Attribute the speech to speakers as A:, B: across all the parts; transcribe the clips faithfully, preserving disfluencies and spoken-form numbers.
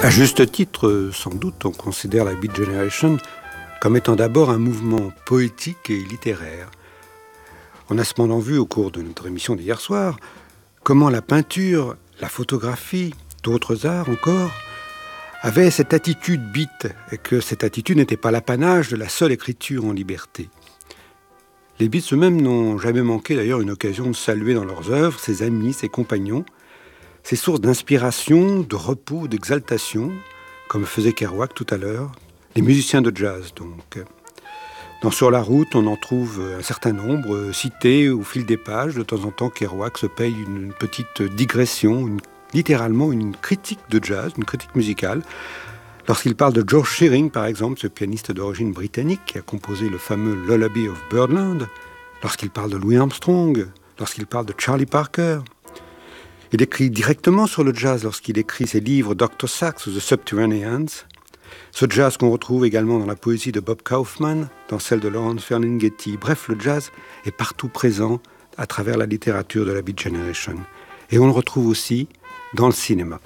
A: À juste titre, sans doute, on considère la Beat Generation comme étant d'abord un mouvement poétique et littéraire. On a cependant vu au cours de notre émission d'hier soir comment la peinture, la photographie, d'autres arts encore, avaient cette attitude beat et que cette attitude n'était pas l'apanage de la seule écriture en liberté. Les Beats eux-mêmes n'ont jamais manqué d'ailleurs une occasion de saluer dans leurs œuvres ses amis, ses compagnons, ses sources d'inspiration, de repos, d'exaltation, comme faisait Kerouac tout à l'heure, les musiciens de jazz donc. Dans Sur la route, on en trouve un certain nombre, cités au fil des pages. De temps en temps, Kerouac se paye une petite digression, une, littéralement une critique de jazz, une critique musicale. Lorsqu'il parle de George Shearing, par exemple, ce pianiste d'origine britannique qui a composé le fameux Lullaby of Birdland, lorsqu'il parle de Louis Armstrong, lorsqu'il parle de Charlie Parker. Il écrit directement sur le jazz lorsqu'il écrit ses livres docteur Sax ou The Subterraneans. Ce jazz qu'on retrouve également dans la poésie de Bob Kaufman, dans celle de Lawrence Ferlinghetti. Bref, le jazz est partout présent à travers la littérature de la Beat Generation. Et on le retrouve aussi dans le cinéma.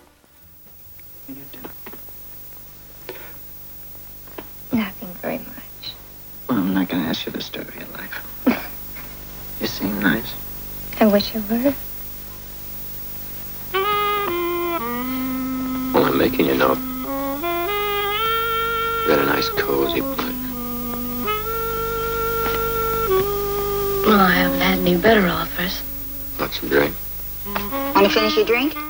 B: Nothing very much.
C: Well, I'm not going to ask you the story of your life. You seem nice.
B: I wish you were.
C: Well, I'm making you know. You got a nice cozy place.
B: Well, I haven't had any better offers.
C: Want some drink?
D: Want to finish your drink?